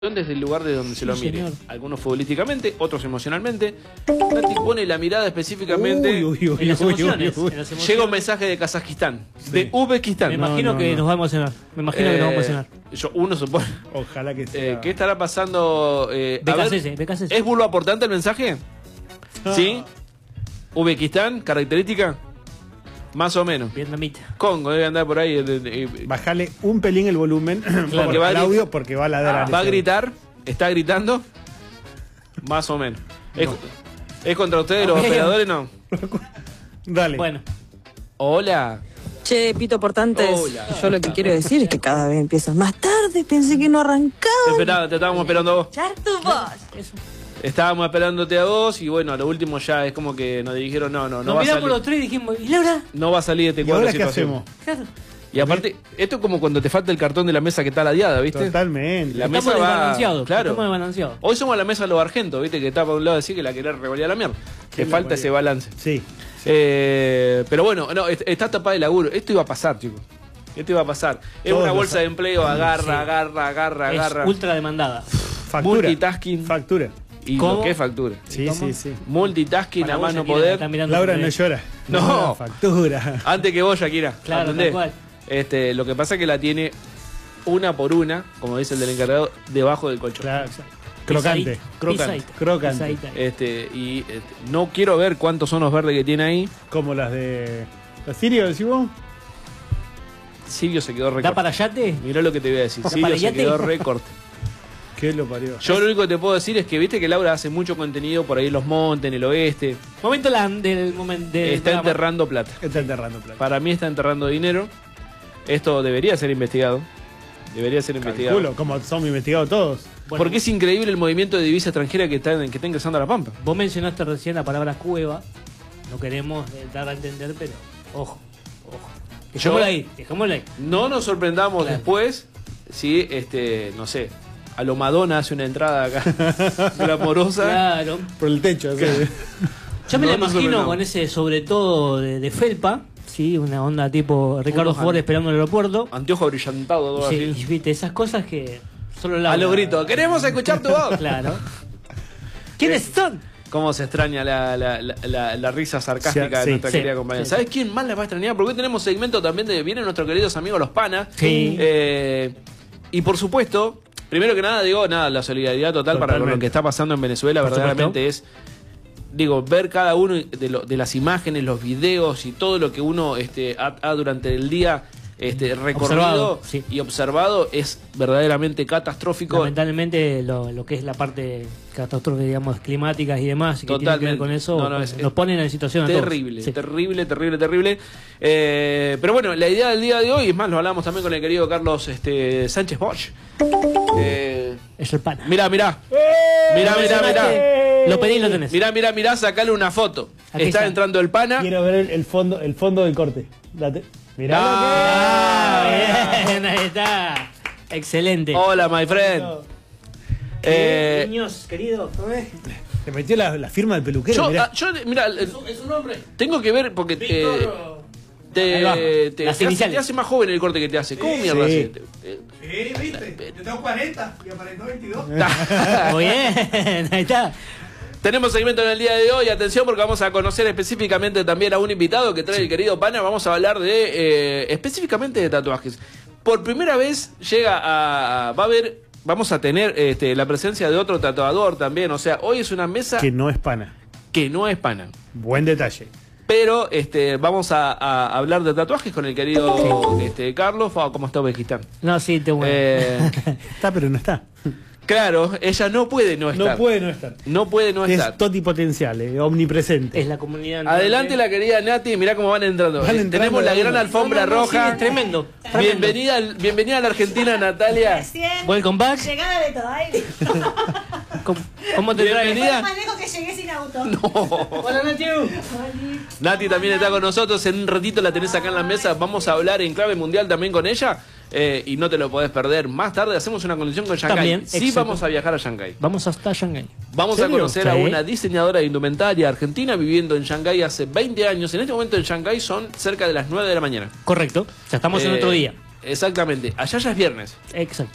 desde el lugar de donde se lo mire. Señor. Algunos futbolísticamente, otros emocionalmente. Nati pone la mirada específicamente. En las emociones. Llega un mensaje de Kazajistán, de Uzbekistán. Me imagino que nos va a emocionar. Me imagino que nos va a emocionar. Uno supone. Ojalá que sea. ¿Qué estará pasando? BKC. ¿Es burlo aportante el mensaje? ¿Sí? Uzbekistán, característica. Más o menos. Vietnamita. Congo debe andar por ahí. Bajale un pelín el volumen Claro. por el audio porque va a ladrar. Va a gritar. ¿Está gritando? Más o menos. No. ¿Es contra ustedes los operadores? No. Dale. Bueno. Hola. Che, Pito Portantes, Hola. yo lo que quiero decir es que cada vez empiezas más tarde, pensé que no arrancaba. Te estábamos esperando a vos. Ya tu voz. Eso. Estábamos esperándote a vos y bueno, a lo último ya es como que nos dijeron no Nos va a miramos salir. los tres y dijimos, ¿y Laura? No va a salir este ¿Y cuadro ahora de qué situación. hacemos? Claro. Y aparte, esto es como cuando te falta el cartón de la mesa que está ladeada, ¿viste? Totalmente. La Estamos mesa va. desbalanceados. Claro. Estamos desbalanceados. Hoy somos la mesa de los argentos, ¿viste? Que está para un lado así que la querés revolear la mierda. Te la falta revolea. ese balance. Sí. Pero bueno, no, está tapada de laburo. Esto iba a pasar, chicos. Esto iba a pasar. Es Todos una lo bolsa de empleo, agarra, Sí. agarra. Es ultra demandada. Factura. Multitasking. Factura. Y ¿Cómo? lo que es factura. Sí, ¿Cómo? sí, sí. Multitasking Para a vos, mano Shakira, poder. está mirando Laura por no ahí. llora. No. Factura. Antes que vos, Shakira. Claro, ¿entendés? tal cual. Lo que pasa es que la tiene una por una, como dice el del encargado, debajo del colchón. Claro. Crocante. Pisadita. Crocante. Pisadita. No quiero ver cuántos son los verdes que tiene ahí. Como las de. ¿Las Sirio, decís vos? Sirio se quedó ¿Da recorte. para yate? Mirá lo que te voy a decir. ¿Da Sirio para se yate? quedó recorte. ¿Qué lo parió? Yo lo único que te puedo decir es que viste que Laura hace mucho contenido por ahí en los montes, en el oeste. Momento del momento. Está enterrando plata. Está enterrando plata. Para mí está enterrando dinero. Esto debería ser investigado. Debería ser investigado. Calculo, como son investigados todos. Bueno, Porque es increíble el movimiento de divisa extranjera que está ingresando a la Pampa. Vos mencionaste recién la palabra cueva. No queremos dar a entender, pero ojo. Dejémosla ahí. No nos sorprendamos Claro. después si, no sé, a lo Madonna hace una entrada acá glamorosa. Claro. Por el techo. así. Yo me No la nos imagino sorprendamos. con ese sobre todo de felpa, sí, una onda tipo Ricardo Unos Ford esperando en el aeropuerto. Anteojo brillantado, todo Sí, así. y viste, esas cosas que solo la A los gritos, queremos escuchar tu voz. Claro. ¿Quiénes son? Cómo se extraña la risa sarcástica de Sí, nuestra sí, querida compañera. sí. ¿Sabes quién más la va a extrañar? Porque hoy tenemos segmento también de vienen nuestros queridos amigos los panas. Sí. Y por supuesto, primero que nada, la solidaridad total para Totalmente. lo que está pasando en Venezuela. Por Verdaderamente es, ver cada uno de las imágenes, los videos y todo lo que uno ha durante el día recorrido Observado, sí. y observado es verdaderamente catastrófico. Lamentablemente lo que es la parte catástrofe, digamos, climáticas y demás, y que tiene que ver Totalmente. con eso, No, no, es nos ponen en situación a todos. terrible, Sí. terrible. Pero bueno, la idea del día de hoy, es más, lo hablamos también con el querido Carlos Sánchez Bosch. Es el pana. Mirá. Lo pedí y lo tenés. Mirá, sacale una foto. Aquí Está está. entrando el pana. Quiero ver el fondo del corte. Mirá. Ah, bien, ahí está. Excelente. Hola, my friend. Niños, queridos. Te metió la firma del peluquero. Mirá. Mirá, Es un nombre. tengo que ver porque Ahí va. te Las hace, iniciales. te hace más joven el corte que te hace. ¿Cómo mierda Sí. hace? Sí, viste. Yo tengo 40 y aparento 22. Muy bien, ahí está. Tenemos segmento en el día de hoy, atención porque vamos a conocer específicamente también a un invitado que trae el querido pana. Vamos a hablar de específicamente de tatuajes. Por primera vez vamos a tener la presencia de otro tatuador también. O sea, hoy es una mesa Que no es pana. que no es pana. Buen detalle. Pero vamos a hablar de tatuajes con el querido Carlos. ¿Cómo está Uzbekistán? No, sí, te bueno. Está, pero no está. Claro, ella no puede no estar. No puede no estar. No puede no estar. Es toti potencial, omnipresente. Es la comunidad. Adelante la querida Nati, mirá cómo van entrando. Van entrando Tenemos la de gran una. alfombra roja. Sí, es tremendo. Bienvenida a la Argentina, Natalia. Recién. Welcome back. Llegada de todo aire. ¿Cómo te traes? Bienvenida. Más lejos que llegué sin auto. Hola, Natiu. Nati también está con nosotros. En un ratito la tenés acá en la mesa. Vamos a hablar en clave mundial también con ella. Y no te lo podés perder. Más tarde hacemos una conexión con Shanghái. También, Sí, exacto. vamos a viajar a Shanghái. Vamos hasta Shanghái. Vamos a ¿Serio? conocer a Sí. una diseñadora de indumentaria argentina viviendo en Shanghái hace 20 años. En este momento en Shanghái son cerca de las 9 de la mañana. Correcto. Ya estamos en otro día. Exactamente. Allá ya es viernes. Exacto.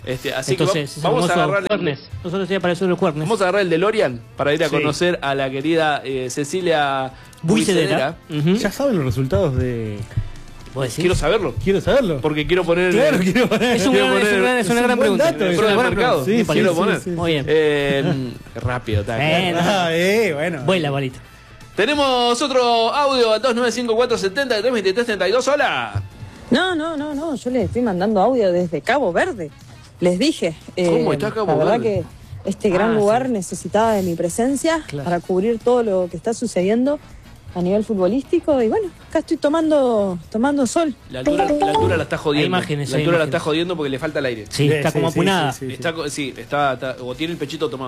Así Entonces, que vamos a agarrar nosotros ya para eso los cuernos. Vamos a agarrar el DeLorean para ir a Sí. conocer a la querida Cecilia Buicedera. Buicedera. Ya saben los resultados de... ¿Vos decís? Quiero saberlo, Quiero saberlo. porque quiero poner... Claro, quiero poner. Es una quiero gran poner- pregunta. buen dato, el es prueba una de buena mercado. pregunta. Sí, Quiero sí, poner. sí. Muy bien. Rápido, está Bueno. Bueno. Vuela, bolita. Tenemos otro audio al 295470-323-32. Hola. No, yo les estoy mandando audio desde Cabo Verde. Les dije. ¿Cómo está Cabo La verdad Verde? que este gran lugar necesitaba de mi presencia para cubrir todo lo que está sucediendo a nivel futbolístico. Y bueno, acá estoy tomando sol. La altura la está jodiendo. Hay imágenes, la hay altura la imágenes. está jodiendo porque le falta el aire. Sí, está como apunada. Sí. Está, o tiene el pechito tomado.